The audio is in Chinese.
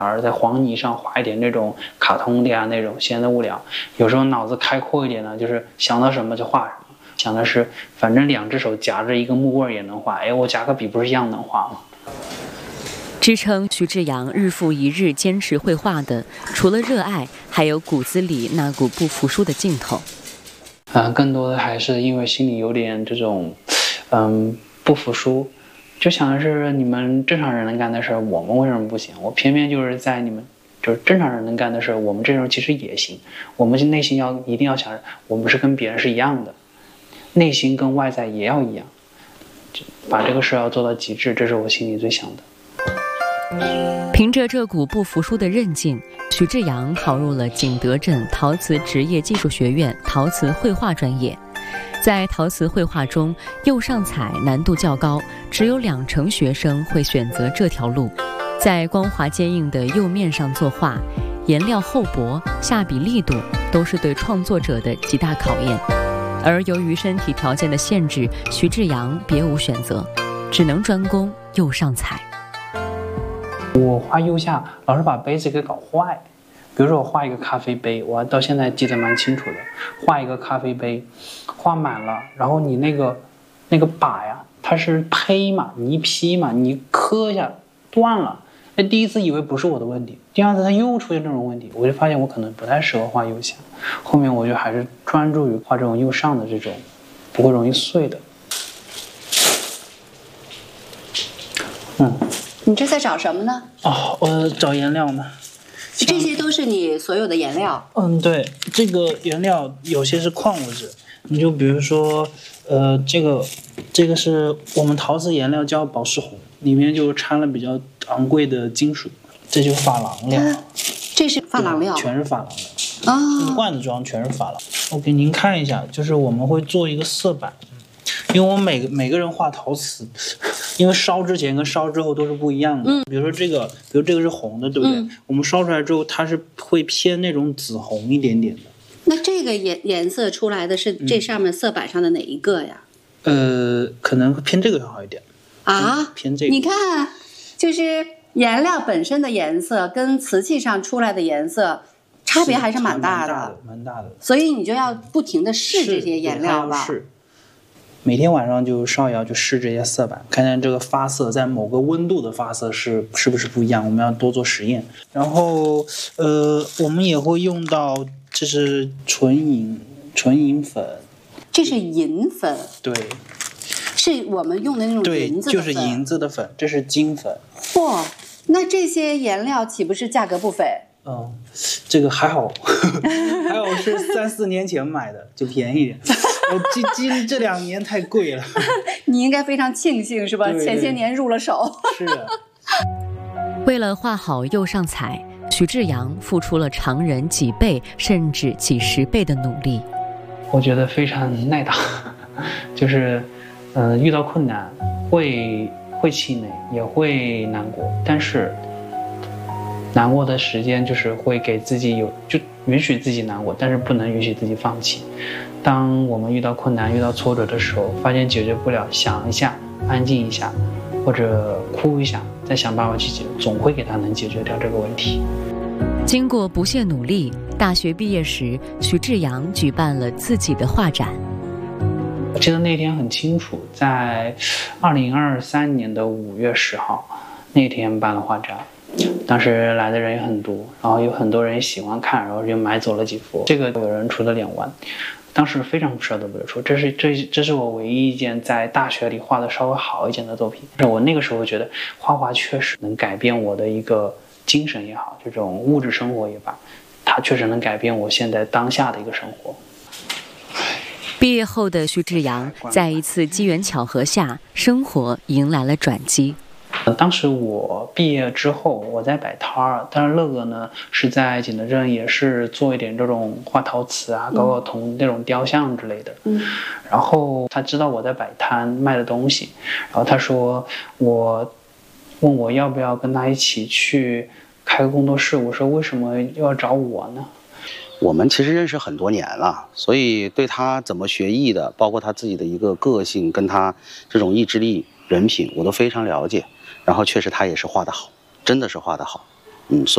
而在黄泥上画一点那种卡通的呀，那种闲的无聊。有时候脑子开阔一点呢，就是想到什么就画什么。想的是，反正2只手夹着一个木棍也能画，哎，我夹个笔不是一样能画吗？ 支撑徐志扬日复一日坚持绘画的，除了热爱，还有骨子里那股不服输的劲头。 更多的还是因为心里有点这种，不服输，就想的是你们正常人能干的事儿，我们为什么不行？我偏偏就是在你们就是正常人能干的事儿，我们这种其实也行。我们内心一定要想着，我们是跟别人是一样的，内心跟外在也要一样，把这个事要做到极致，这是我心里最想的。 凭着这股不服输的韧劲，徐志扬考入了景德镇陶瓷职业技术学院陶瓷绘画专业。在陶瓷绘画中，釉上彩难度较高，只有20%学生会选择这条路。在光滑坚硬的釉面上作画，颜料厚薄、下笔力度都是对创作者的极大考验。而由于身体条件的限制，徐志扬别无选择，只能专攻釉上彩。 我画釉下老是把杯子给搞坏，比如说我画一个咖啡杯，我到现在记得蛮清楚的，画一个咖啡杯，画满了，然后你那个把呀，它是胚嘛，你一劈嘛，你磕一下断了。哎，第一次以为不是我的问题，第二次它又出现这种问题，我就发现我可能不太适合画釉下。后面我就还是专注于画这种釉上的这种不会容易碎的。 你这在找什么呢？ 我找颜料呢。 这些都是你所有的颜料？ 对，这个颜料有些是矿物质，你就比如说，这个是我们陶瓷颜料叫宝石红，里面就掺了比较昂贵的金属，这就是珐琅料。 这是珐琅料， 全是珐琅的。罐子装全是珐琅。我给您看一下，就是我们会做一个色板。因为我们每个人画陶瓷，因为烧之前跟烧之后都是不一样的。比如这个是红的，对不对？我们烧出来之后，它是会偏那种紫红一点点的。 那这个颜色出来的是这上面色板上的哪一个呀？ 可能偏这个好一点。偏这个。 你看，就是颜料本身的颜色跟瓷器上出来的颜色差别还是蛮大的， 蛮大的。 所以你就要不停的试这些颜料吧。 每天晚上就烧窑就试这些色板，看看这个发色在某个温度的发色是不是不一样，我们要多做实验。然后我们也会用到，这是纯银粉。 这是银粉？ 对， 是我们用的那种银子的粉。对， 就是银子的粉，这是金粉。 嚯，那这些颜料岂不是价格不菲？ 这个还好，还好是3、4年前买的，就便宜一点。这2年太贵了。 你应该非常庆幸是吧？前些年入了手。 是的。 为了画好釉上彩，徐志扬付出了常人几倍甚至几10倍的努力。 我觉得非常耐打，就是遇到困难会气馁，也会难过，但是难过的时间就是会给自己就允许自己难过，但是不能允许自己放弃。当我们遇到困难、遇到挫折的时候，发现解决不了，想一下，安静一下，或者哭一下，再想办法去解决，总会给他能解决掉这个问题。 经过不懈努力，大学毕业时，徐志扬举办了自己的画展。 我记得那天很清楚，在2023年的5月10号，那天办了画展。当时来的人也很多，然后有很多人喜欢看，然后就买走了几幅。这个有人出了2万，当时非常舍得不得出。这是我唯一一件在大学里画的稍微好一点的作品。我那个时候觉得画画确实能改变我的一个精神也好，这种物质生活也罢，它确实能改变我现在当下的一个生活。 毕业后的徐志扬在一次机缘巧合下，生活迎来了转机。 当时我毕业之后，我在摆摊儿，但是乐哥呢是在景德镇，也是做一点这种画陶瓷啊、搞铜那种雕像之类的。然后他知道我在摆摊卖的东西，然后他说问我要不要跟他一起去开个工作室。我说为什么要找我呢？ 我们其实认识很多年了，所以对他怎么学艺的，包括他自己的一个个性，跟他这种意志力、人品，我都非常了解。然后确实他也是画得好，真的是画得好，